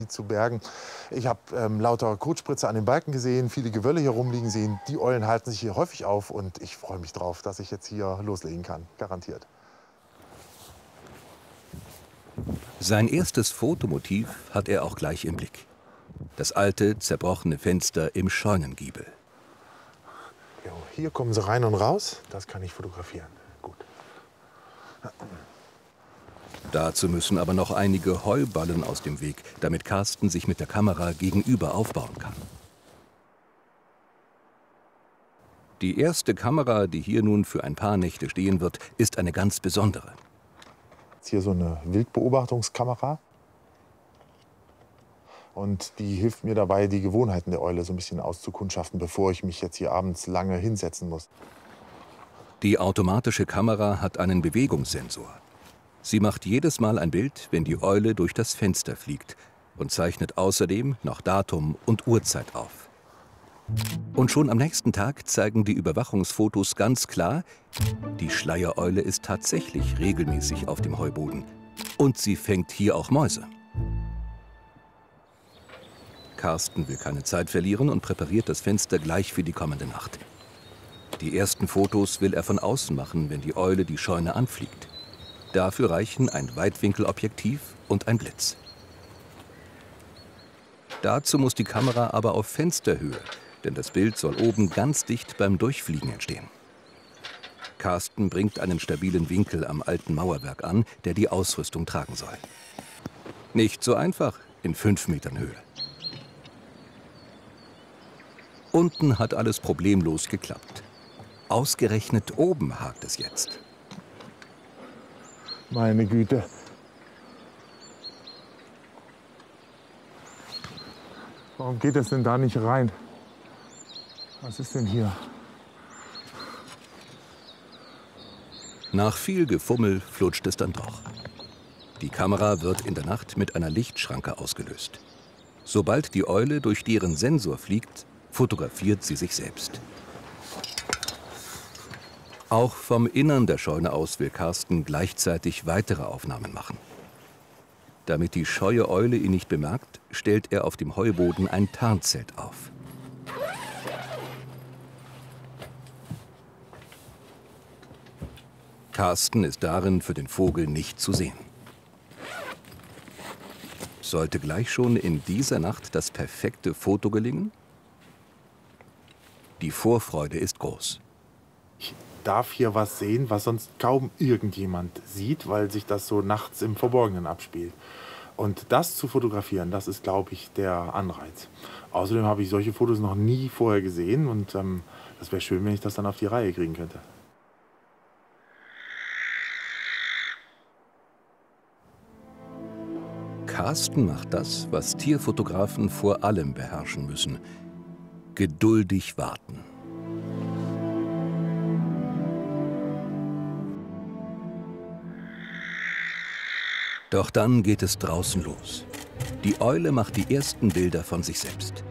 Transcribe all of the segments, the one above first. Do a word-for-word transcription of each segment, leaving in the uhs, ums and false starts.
zu bergen. Ich habe ähm, lauter Kotspritze an den Balken gesehen, viele Gewölle hier rumliegen sehen. Die Eulen halten sich hier häufig auf und ich freue mich drauf, dass ich jetzt hier loslegen kann, garantiert. Sein erstes Fotomotiv hat er auch gleich im Blick. Das alte, zerbrochene Fenster im Scheunengiebel. Jo, hier kommen sie rein und raus, das kann ich fotografieren. Gut. Dazu müssen aber noch einige Heuballen aus dem Weg, damit Carsten sich mit der Kamera gegenüber aufbauen kann. Die erste Kamera, die hier nun für ein paar Nächte stehen wird, ist eine ganz besondere. Jetzt hier so eine Wildbeobachtungskamera. Und die hilft mir dabei, die Gewohnheiten der Eule so ein bisschen auszukundschaften, bevor ich mich jetzt hier abends lange hinsetzen muss. Die automatische Kamera hat einen Bewegungssensor. Sie macht jedes Mal ein Bild, wenn die Eule durch das Fenster fliegt und zeichnet außerdem noch Datum und Uhrzeit auf. Und schon am nächsten Tag zeigen die Überwachungsfotos ganz klar, die Schleiereule ist tatsächlich regelmäßig auf dem Heuboden. Und sie fängt hier auch Mäuse. Carsten will keine Zeit verlieren und präpariert das Fenster gleich für die kommende Nacht. Die ersten Fotos will er von außen machen, wenn die Eule die Scheune anfliegt. Dafür reichen ein Weitwinkelobjektiv und ein Blitz. Dazu muss die Kamera aber auf Fensterhöhe, denn das Bild soll oben ganz dicht beim Durchfliegen entstehen. Carsten bringt einen stabilen Winkel am alten Mauerwerk an, der die Ausrüstung tragen soll. Nicht so einfach in fünf Metern Höhe. Unten hat alles problemlos geklappt. Ausgerechnet oben hakt es jetzt. Meine Güte. Warum geht es denn da nicht rein? Was ist denn hier? Nach viel Gefummel flutscht es dann doch. Die Kamera wird in der Nacht mit einer Lichtschranke ausgelöst. Sobald die Eule durch deren Sensor fliegt, fotografiert sie sich selbst. Auch vom Innern der Scheune aus will Carsten gleichzeitig weitere Aufnahmen machen. Damit die scheue Eule ihn nicht bemerkt, stellt er auf dem Heuboden ein Tarnzelt auf. Carsten ist darin für den Vogel nicht zu sehen. Sollte gleich schon in dieser Nacht das perfekte Foto gelingen? Die Vorfreude ist groß. Ich darf hier was sehen, was sonst kaum irgendjemand sieht, weil sich das so nachts im Verborgenen abspielt. Und das zu fotografieren, das ist, glaube ich, der Anreiz. Außerdem habe ich solche Fotos noch nie vorher gesehen und ähm, das wäre schön, wenn ich das dann auf die Reihe kriegen könnte. Carsten macht das, was Tierfotografen vor allem beherrschen müssen: geduldig warten. Doch dann geht es draußen los. Die Eule macht die ersten Bilder von sich selbst.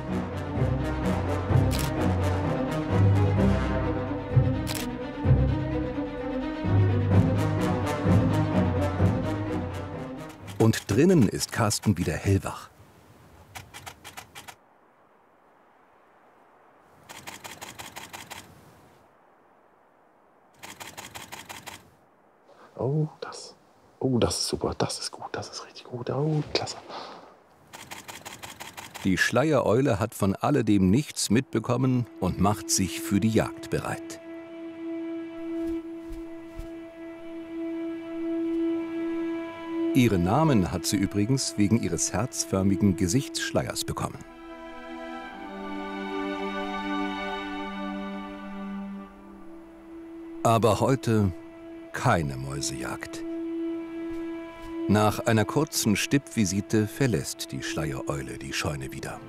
Und drinnen ist Carsten wieder hellwach. Oh, das. Oh, das ist super. Das ist gut. Das ist richtig gut. Oh, klasse. Die Schleiereule hat von alledem nichts mitbekommen und macht sich für die Jagd bereit. Ihren Namen hat sie übrigens wegen ihres herzförmigen Gesichtsschleiers bekommen. Aber heute keine Mäusejagd. Nach einer kurzen Stippvisite verlässt die Schleiereule die Scheune wieder.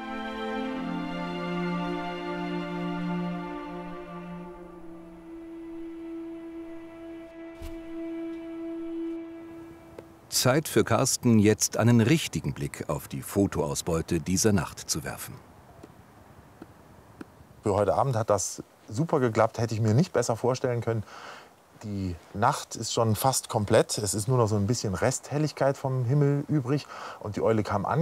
Zeit für Carsten, jetzt einen richtigen Blick auf die Fotoausbeute dieser Nacht zu werfen. Für heute Abend hat das super geklappt, hätte ich mir nicht besser vorstellen können. Die Nacht ist schon fast komplett. Es ist nur noch so ein bisschen Resthelligkeit vom Himmel übrig. Und die Eule kam an.